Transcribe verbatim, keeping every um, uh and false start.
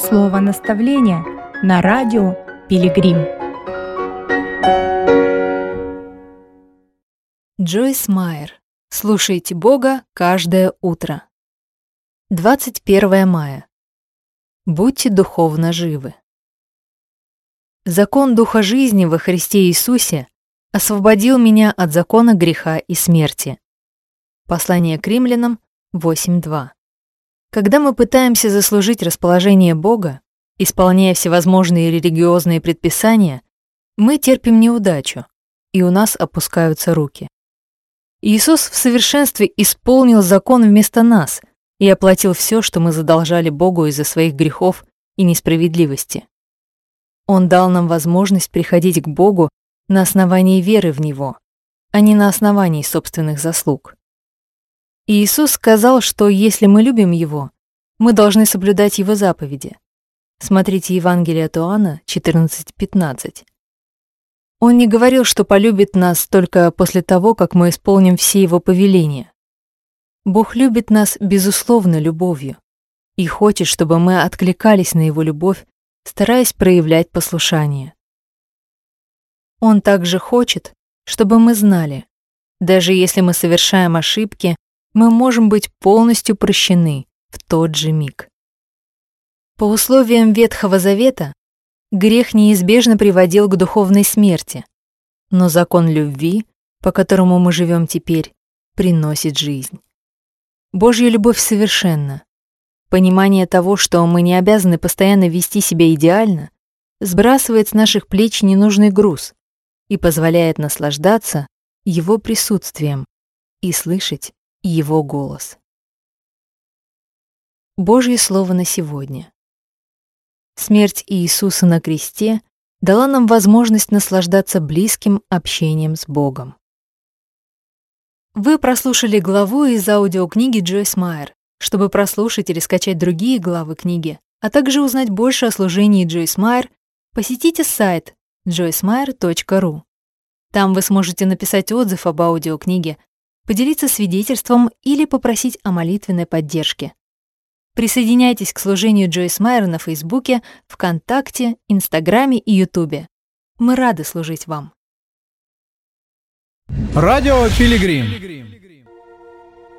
Слово наставления на радио Пилигрим. Джойс Майер. Слушайте Бога каждое утро. двадцать первое мая. Будьте духовно живы. Закон Духа жизни во Христе Иисусе освободил меня от закона греха и смерти. Послание к Римлянам восемь два. Когда мы пытаемся заслужить расположение Бога, исполняя всевозможные религиозные предписания, мы терпим неудачу, и у нас опускаются руки. Иисус в совершенстве исполнил закон вместо нас и оплатил все, что мы задолжали Богу из-за своих грехов и несправедливости. Он дал нам возможность приходить к Богу на основании веры в Него, а не на основании собственных заслуг. И Иисус сказал, что если мы любим Его, мы должны соблюдать Его заповеди. Смотрите Евангелие от Иоанна четырнадцать пятнадцать. Он не говорил, что полюбит нас только после того, как мы исполним все Его повеления. Бог любит нас безусловно любовью и хочет, чтобы мы откликались на Его любовь, стараясь проявлять послушание. Он также хочет, чтобы мы знали, даже если мы совершаем ошибки, мы можем быть полностью прощены в тот же миг. По условиям Ветхого Завета грех неизбежно приводил к духовной смерти, но закон любви, по которому мы живем теперь, приносит жизнь. Божья любовь совершенна. Понимание того, что мы не обязаны постоянно вести себя идеально, сбрасывает с наших плеч ненужный груз и позволяет наслаждаться Его присутствием и слышать Его голос. Божье Слово на сегодня. Смерть Иисуса на кресте дала нам возможность наслаждаться близким общением с Богом. Вы прослушали главу из аудиокниги Джойс Майер. Чтобы прослушать или скачать другие главы книги, а также узнать больше о служении Джойс Майер, посетите сайт джойс майер точка ру. Там вы сможете написать отзыв об аудиокниге, поделиться свидетельством или попросить о молитвенной поддержке. Присоединяйтесь к служению Джойс Майер на Фейсбуке, ВКонтакте, Инстаграме и Ютубе. Мы рады служить вам. Радио Пилигрим.